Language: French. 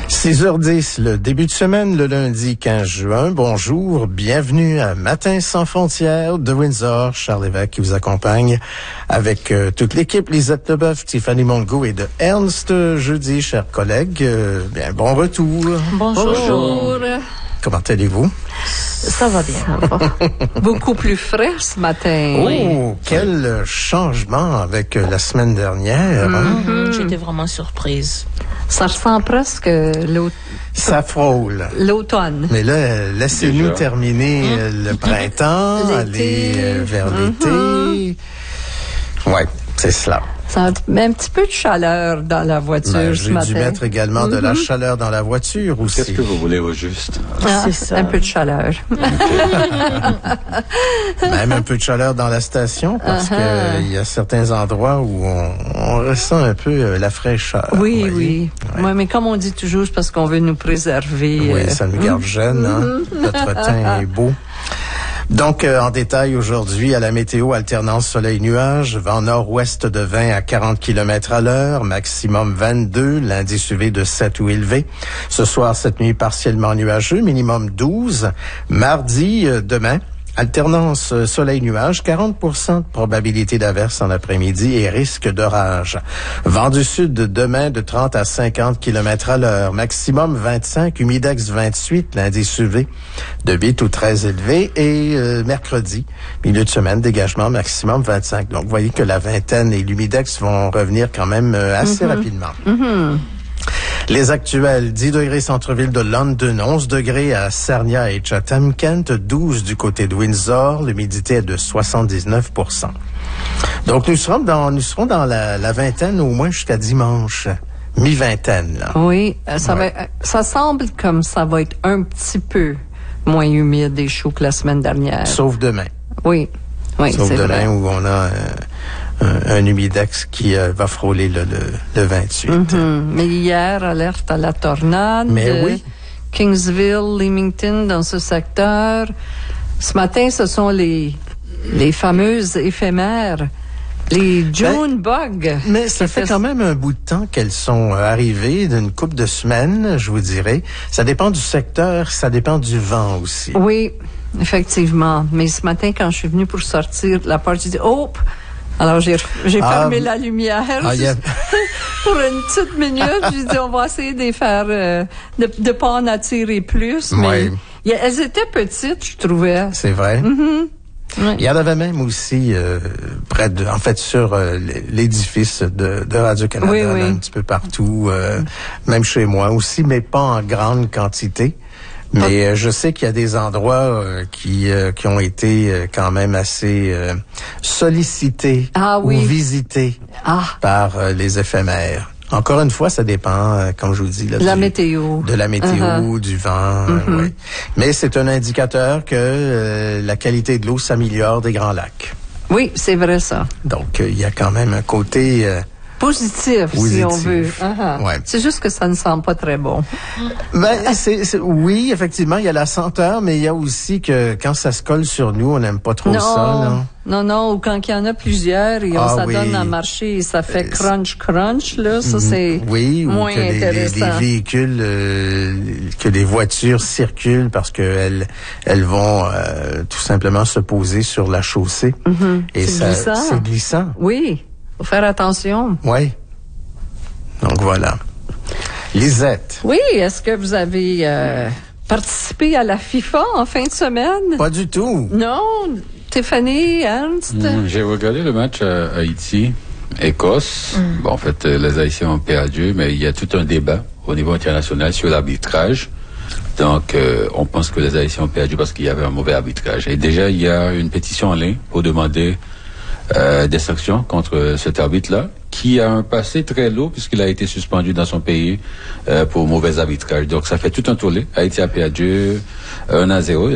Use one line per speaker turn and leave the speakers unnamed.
6h10, le début de semaine, le lundi 15 juin. Bonjour, bienvenue à Matin sans frontières de Windsor. Charles Lévesque qui vous accompagne avec toute l'équipe, Lisette Leboeuf, Tiffany Mongo et de Ernst jeudi, chers collègues. Bien, bon retour.
Bonjour.
Comment allez-vous?
Ça va bien. Beaucoup plus frais ce matin.
Oh,
oui.
Quel changement avec la semaine dernière.
J'étais vraiment surprise.
Ça ressemble presque
Ça frôle.
l'automne.
Mais là, laissez-nous terminer le printemps, aller vers l'été. Ouais, c'est cela.
Ça met un petit peu de chaleur dans la voiture ce matin.
J'ai dû mettre également de la chaleur dans la voiture aussi.
Qu'est-ce que vous voulez au juste?
C'est ça. Un peu de chaleur.
Même un peu de chaleur dans la station parce que il y a certains endroits où on ressent un peu la fraîcheur.
Oui.
Ouais.
Ouais, mais comme on dit toujours, c'est parce qu'on veut nous préserver.
Oui, ça nous garde jeunes. Hein? Notre teint est beau. Donc, en détail aujourd'hui, à la météo, alternance soleil-nuage, vent nord-ouest de 20 à 40 km à l'heure, maximum 22, l'indice UV de 7 ou élevé. Ce soir, cette nuit, partiellement nuageux, minimum 12. Mardi, demain, alternance soleil-nuage, 40% de probabilité d'averse en après-midi et risque d'orage. Vent du sud demain de 30 à 50 km à l'heure. Maximum 25, humidex 28, l'indice UV de 8 ou 13 élevé. Et mercredi, milieu de semaine, dégagement maximum 25. Donc, vous voyez que la vingtaine et l'humidex vont revenir quand même assez rapidement. Les actuels, 10 degrés centre-ville de London, 11 degrés à Sarnia et Chatham-Kent, 12 du côté de Windsor, l'humidité est de 79%. Donc nous serons dans la vingtaine au moins jusqu'à dimanche, mi-vingtaine là.
Oui, ça semble comme ça va être un petit peu moins humide et chaud que la semaine dernière.
Sauf demain.
Oui,
Sauf
c'est
demain
vrai.
où on a un humidex qui va frôler le 28.
Mais hier, alerte à la tornade.
Mais oui.
Kingsville, Leamington, dans ce secteur. Ce matin, ce sont les fameuses éphémères, les June bugs.
Mais ça fait quand même un bout de temps qu'elles sont arrivées, d'une couple de semaines, je vous dirais. Ça dépend du secteur, ça dépend du vent aussi.
Oui, effectivement. Mais ce matin, quand je suis venue pour sortir de la porte, j'ai dit, oh! Alors, j'ai fermé la lumière pour une petite minute. J'ai dit, on va essayer de les faire, de pas en attirer plus. Mais elles étaient petites, je trouvais.
C'est vrai.
Oui.
Il y en avait même aussi sur l'édifice de Radio-Canada,
oui.
là, un petit peu partout, même chez moi aussi, mais pas en grande quantité. Mais je sais qu'il y a des endroits qui ont été quand même assez sollicités ou visités par les éphémères. Encore une fois, ça dépend, comme je vous dis, là,
de la météo,
du vent. Ouais. Mais c'est un indicateur que la qualité de l'eau s'améliore des Grands Lacs.
Oui, c'est vrai ça.
Donc, il y a quand même un côté
positif, si on veut.
Ouais.
C'est juste que ça ne sent pas très bon.
Ben, oui, effectivement, il y a la senteur, mais il y a aussi que quand ça se colle sur nous, on n'aime pas trop ça.
Non, ou quand il y en a plusieurs et on s'adonne à marcher et ça fait crunch, là, ça c'est moins intéressant.
Les véhicules, que les voitures circulent parce que elles vont tout simplement se poser sur la chaussée. Et c'est glissant.
Oui. Faut faire attention.
Oui. Donc voilà. Lisette.
Oui, est-ce que vous avez participé à la FIFA en fin de semaine?
Pas du tout.
Non. Tiffany, Ernst?
J'ai regardé le match à Haïti, Écosse. Bon, en fait, les Haïtiens ont perdu, mais il y a tout un débat au niveau international sur l'arbitrage. Donc, on pense que les Haïtiens ont perdu parce qu'il y avait un mauvais arbitrage. Et déjà, il y a une pétition en ligne pour demander des sanctions contre cet arbitre-là, qui a un passé très lourd puisqu'il a été suspendu dans son pays pour mauvais arbitrage. Donc, ça fait tout un tollé. Haïti a perdu 1-0.